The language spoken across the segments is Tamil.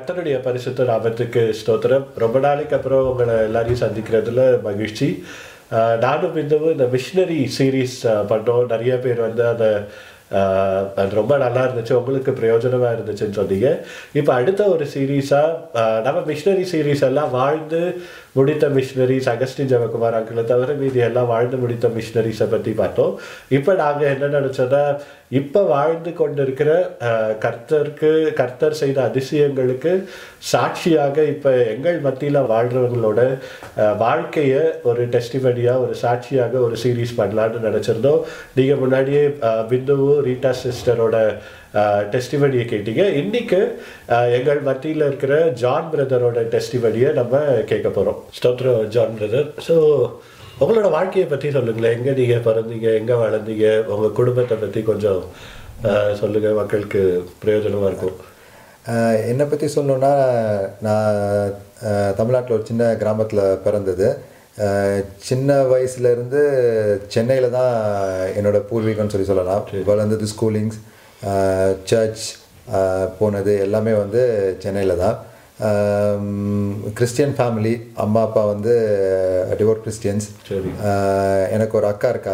கர்த்தருடைய பரிசுத்த நாமத்துக்கு ஸ்தோத்திரம். ரொம்ப நாளைக்கு அப்புறம் உங்களை எல்லாரையும் சந்திக்கிறதுல மகிழ்ச்சி. நானும் இன்னமும் இந்த மிஷினரி சீரீஸ் பண்ணோம். நிறைய பேர் வந்து அது ரொம்ப நல்லா இருந்துச்சு, உங்களுக்கு பிரயோஜனமாக இருந்துச்சுன்னு சொன்னீங்க. இப்போ அடுத்த ஒரு சீரீஸாக நம்ம மிஷினரி சீரீஸ் எல்லாம் வாழ்ந்து முடித்த மிஷினரிஸ், அகஸ்டின் ஜெயக்குமார் அங்கிளை தவிர மீதி எல்லாம் வாழ்ந்து முடித்த மிஷினரிஸை பற்றி பார்த்தோம். இப்போ நாங்கள் என்ன நினச்சோன்னா, இப்போ வாழ்ந்து கொண்டிருக்கிற கர்த்தர் செய்த அதிசயங்களுக்கு சாட்சியாக இப்போ எங்கள் மத்தியில் வாழ்கிறவங்களோட வாழ்க்கையை ஒரு டெஸ்டிமனியாக, ஒரு சாட்சியாக ஒரு சீரீஸ் பண்ணலான்னு நினச்சிருந்தோம். நீங்கள் முன்னாடியே பிந்துவும் ரீட்டா சிஸ்டரோட டெஸ்டிமனியை கேட்டீங்க. இன்னைக்கு எங்கள் மத்தியில் இருக்கிற ஜான் பிரதரோட டெஸ்டிமனியை நம்ம கேட்க போகிறோம். ஸ்தோத்திரம் ஜான் பிரதர். ஸோ உங்களோட வாழ்க்கையை பற்றி சொல்லுங்களேன். எங்கே நீங்கள் பிறந்தீங்க, எங்கே வளர்ந்தீங்க, உங்கள் குடும்பத்தை பற்றி கொஞ்சம் சொல்லுங்கள், மக்களுக்கு பிரயோஜனமாக இருக்கும். என்னை பற்றி சொல்லணுன்னா, நான் தமிழ்நாட்டில் ஒரு சின்ன கிராமத்தில் பிறந்தது. சின்ன வயசுலேருந்து சென்னையில் தான் என்னோடய பூர்வீகம்னு சொல்லலாம். வளர்ந்தது, ஸ்கூலிங்ஸ், சர்ச் போனது எல்லாமே வந்து சென்னையில் தான். கிறிஸ்டியன் ஃபேமிலி, அம்மா அப்பா வந்து டிவோட் கிறிஸ்டியன்ஸ். எனக்கு ஒரு அக்கா இருக்கா.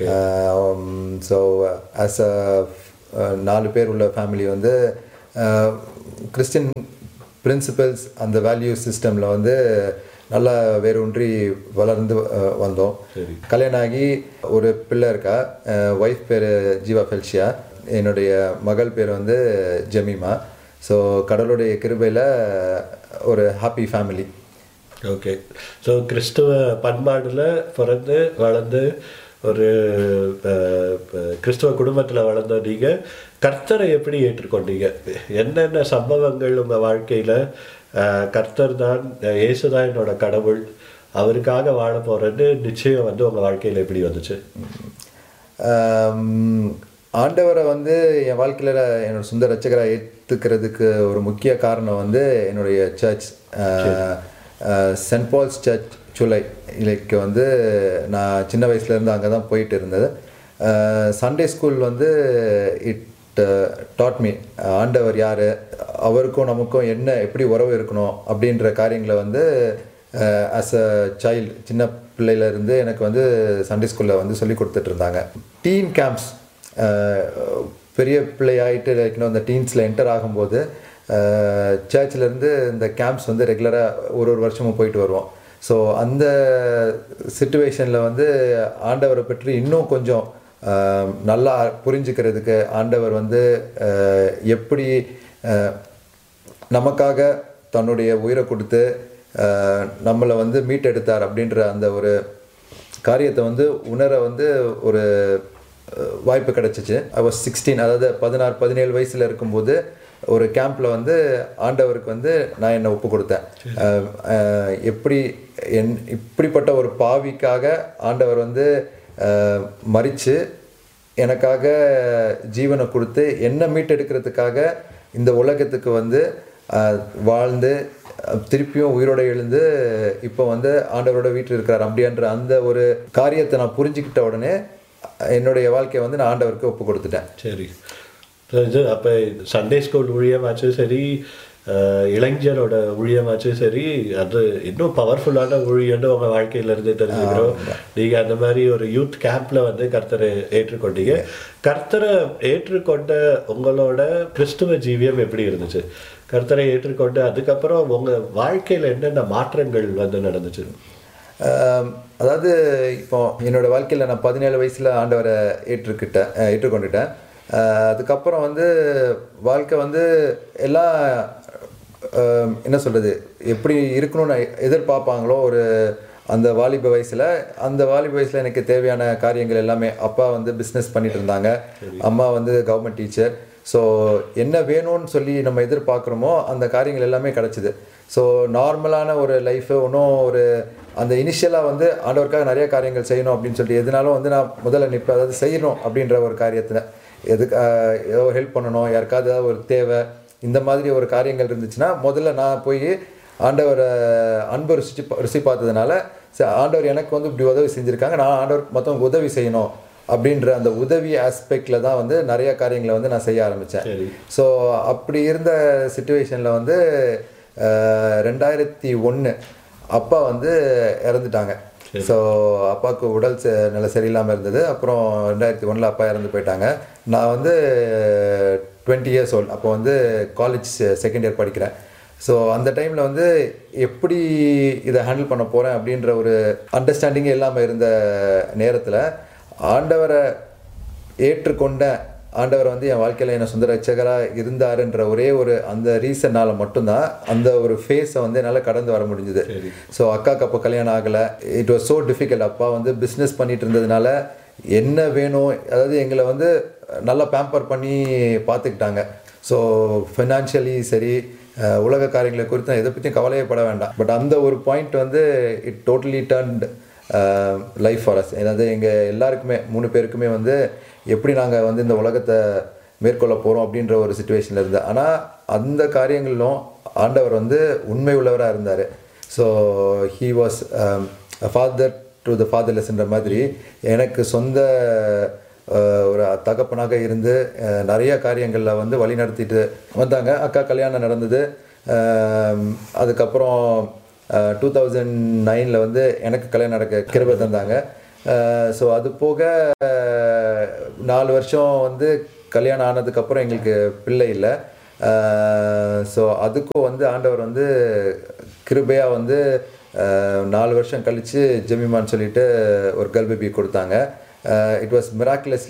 ஸோ ஆஸ் அ 4 பேர் உள்ள ஃபேமிலி வந்து கிறிஸ்டியன் பிரின்சிபல்ஸ், அந்த வேல்யூ சிஸ்டமில் வந்து நல்லா வேரூன்றி வளர்ந்து வந்தோம். கல்யாணம் ஆகி ஒரு பிள்ளை இருக்கா. ஒய்ஃப் பேர் ஜீவா ஃபெல்ஷியா, என்னுடைய மகள் பேர் வந்து ஜெமிமா. ஸோ கடவுளுடைய கிருபையில் ஒரு ஹாப்பி ஃபேமிலி. ஓகே. ஸோ கிறிஸ்துவ பண்பாடில் பிறந்து வளர்ந்து ஒரு கிறிஸ்துவ குடும்பத்தில் வளர்ந்த நீங்கள் கர்த்தரை எப்படி ஏற்றுக்கொண்டீங்க? என்னென்ன சம்பவங்கள் உங்கள் வாழ்க்கையில் கர்த்தர் தான், இயேசு தான் என்னோட கடவுள், அவருக்காக வாழ போகிறேன்னு நிச்சயம் வந்து உங்கள் வாழ்க்கையில் எப்படி வந்துச்சு? ஆண்டவரை வந்து என் வாழ்க்கையில் என்னோட சொந்த ரட்சகராக ஏற்றுக்கிறதுக்கு ஒரு முக்கிய காரணம் வந்து என்னுடைய சர்ச், சென்ட் பால்ஸ் சர்ச் சூலை இலைக்கு வந்து நான் சின்ன வயசுலேருந்து அங்கே தான் போயிட்டு இருந்தது. சண்டே ஸ்கூல் வந்து இட் டாட் மீ ஆண்டவர் யார், அவருக்கும் நமக்கும் என்ன எப்படி உறவு இருக்கணும் அப்படின்ற காரியங்களை வந்து ஆஸ் அ சைல்டு, சின்ன பிள்ளையிலேருந்து எனக்கு வந்து சண்டே ஸ்கூலில் வந்து சொல்லி கொடுத்துட்டு இருந்தாங்க. டீன் கேம்ப்ஸ், பெரிய பிள்ளையாயிட்டு லைக் அந்த டீன்ஸில் என்டர் ஆகும்போது சர்ச்சிலேருந்து இந்த கேம்ப்ஸ் வந்து ரெகுலராக ஒரு வருஷமும் போயிட்டு வருவோம். ஸோ அந்த சிச்சுவேஷனில் வந்து ஆண்டவரை பற்றி இன்னும் கொஞ்சம் நல்லா புரிஞ்சுக்கிறதுக்கு, ஆண்டவர் வந்து எப்படி நமக்காக தன்னுடைய உயிரை கொடுத்து நம்மளை வந்து மீட்டெடுத்தார் அப்படின்ற அந்த ஒரு காரியத்தை வந்து உணர வந்து ஒரு வாய்ப்பு கிடச்சிச்சு. ஐ வாஸ் 16, அதாவது 16-17 வயசில் இருக்கும்போது ஒரு கேம்பில் வந்து ஆண்டவருக்கு வந்து நான் என்னை ஒப்பு கொடுத்தேன். இப்படிப்பட்ட ஒரு பாவிக்காக ஆண்டவர் வந்து மரித்து எனக்காக ஜீவனை கொடுத்து என்னை மீட்டெடுக்கிறதுக்காக இந்த உலகத்துக்கு வந்து வாழ்ந்து திருப்பியும் உயிரோட எழுந்து இப்போ வந்து ஆண்டவரோட வீட்டில் இருக்கிறார் அப்படின்ற அந்த ஒரு காரியத்தை நான் புரிஞ்சுக்கிட்ட உடனே என்னுடைய வாழ்க்கையை வந்து நான் ஆண்டவருக்கு ஒப்பு கொடுத்துட்டேன். சரி. இது அப்போ சண்டே ஸ்கூல் ஊழியமாச்சும் சரி, இளைஞரோட ஊழியமாச்சும் சரி, அது இன்னும் பவர்ஃபுல்லான ஊழியன்னு உங்கள் வாழ்க்கையிலேருந்து தெரிஞ்சுக்கிறோம். நீங்கள் அந்த மாதிரி ஒரு யூத் கேம்பில் வந்து கர்த்தரை ஏற்றுக்கொண்டீங்க. கர்த்தரை ஏற்றுக்கொண்ட உங்களோட கிறிஸ்துவ ஜீவியம் எப்படி இருந்துச்சு? கர்த்தரை ஏற்றுக்கொண்டு அதுக்கப்புறம் உங்கள் வாழ்க்கையில் என்னென்ன மாற்றங்கள் வந்து நடந்துச்சு? அதாவது இப்போ என்னோடய வாழ்க்கையில் நான் 17 வயசில் ஆண்டவரை ஏற்றுக்கொண்டுட்டேன். அதுக்கப்புறம் வந்து வாழ்க்கை வந்து எல்லாம் என்ன சொல்கிறது, எப்படி இருக்கணும்னு எதிர்பார்ப்பாங்களோ ஒரு அந்த வாலிப வயசில் எனக்கு தேவையான காரியங்கள் எல்லாமே, அப்பா வந்து பிஸ்னஸ் பண்ணிட்டு இருந்தாங்க, அம்மா வந்து கவர்மெண்ட் டீச்சர். ஸோ என்ன வேணும்னு சொல்லி நம்ம எதிர்பார்க்குறோமோ அந்த காரியங்கள் எல்லாமே கிடச்சிது. ஸோ நார்மலான ஒரு லைஃபு, ஒன்றும் ஒரு அந்த இனிஷியலாக வந்து ஆண்டவருக்காக நிறைய காரியங்கள் செய்யணும் அப்படின்னு சொல்லி எதுனாலும் வந்து நான் முதல்ல நிற்பேன். அதாவது செய்யணும் அப்படின்ற ஒரு காரியத்தில் ஏதோ ஹெல்ப் பண்ணணும், யாருக்காவது ஏதாவது ஒரு தேவை, இந்த மாதிரி ஒரு காரியங்கள் இருந்துச்சுன்னா முதல்ல நான் போய் ஆண்டவரை அன்பு ருசி பார்த்ததுனால ஆண்டவர் எனக்கு வந்து இப்படி உதவி செஞ்சுருக்காங்க, நான் ஆண்டவர் மற்றவங்க உதவி செய்யணும் அப்படின்ற அந்த உதவி ஆஸ்பெக்டில் தான் வந்து நிறைய காரியங்களை வந்து நான் செய்ய ஆரம்பித்தேன். ஸோ அப்படி இருந்த சுச்சுவேஷனில் வந்து 2001 அப்பா வந்து இறந்துட்டாங்க. ஸோ அப்பாவுக்கு உடல் நல்ல சரியில்லாமல் இருந்தது. அப்புறம் 2001 அப்பா இறந்து போயிட்டாங்க. நான் வந்து 20 years old, அப்போ வந்து காலேஜ் செகண்ட் இயர் படிக்கிறேன். ஸோ அந்த டைமில் வந்து எப்படி இதை ஹேண்டில் பண்ண போகிறேன் அப்படின்ற ஒரு அண்டர்ஸ்டாண்டிங்கே இல்லாமல் இருந்த நேரத்தில் ஆண்டவரை ஏற்றுக்கொண்ட ஆண்டவர் வந்து என் வாழ்க்கையில் என்ன சொந்த ரட்சகராக இருந்தாருன்ற ஒரே ஒரு அந்த ரீசனால் மட்டும்தான் அந்த ஒரு ஃபேஸை வந்து என்னால் கடந்து வர முடிஞ்சுது. ஸோ அக்காவுக்கு அப்போ கல்யாணம் ஆகலை. It was so difficult. அப்பா வந்து பிஸ்னஸ் பண்ணிட்டு இருந்ததுனால என்ன வேணும், அதாவது எங்களை வந்து நல்லா பேம்பர் பண்ணி பார்த்துக்கிட்டாங்க. ஸோ ஃபினான்ஷியலி சரி, உலக காரியங்களை குறித்து நான் எதை பற்றியும் கவலையே பட வேண்டாம். பட் அந்த ஒரு பாயிண்ட் வந்து it totally turned life for us. அதாவது எங்கள் எல்லாருக்குமே 3 பேருக்குமே வந்து எப்படி நாங்கள் வந்து இந்த உலகத்தை மேற்கொள்ள போகிறோம் அப்படின்ற ஒரு சுச்சுவேஷனில் இருந்தேன். ஆனால் அந்த காரியங்களிலும் ஆண்டவர் வந்து உண்மை உள்ளவராக இருந்தார். So he was father to the ஃபாதர்லெஸ்ன்ற மாதிரி எனக்கு சொந்த ஒரு தகப்பனாக இருந்து நிறைய காரியங்களில் வந்து வழி நடத்திட்டு வந்தாங்க. அக்கா கல்யாணம் நடந்தது. அதுக்கப்புறம் 2009 வந்து எனக்கு கல்யாணம் நடக்க கிருபை தந்தாங்க. ஸோ அது போக 4 வருஷம் வந்து கல்யாணம் ஆனதுக்கப்புறம் எங்களுக்கு பிள்ளை இல்லை. ஸோ அதுக்கும் வந்து ஆண்டவர் வந்து கிருபையாக வந்து 4 வருஷம் கழித்து ஜெமிமான்னு சொல்லிட்டு ஒரு கேர்ள் பேபி கொடுத்தாங்க. It was miraculous.